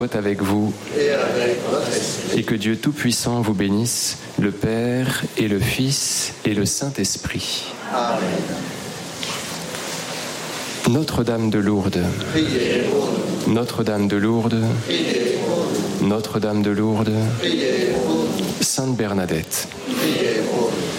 soit avec vous et avec votre esprit. et que Dieu Tout-Puissant vous bénisse, le Père et le Fils et le Saint-Esprit. Amen. Notre-Dame de Lourdes, Priez pour nous. Notre-Dame de Lourdes, Priez pour nous. Notre-Dame de Lourdes, Priez pour nous. Sainte Bernadette. Priez pour nous.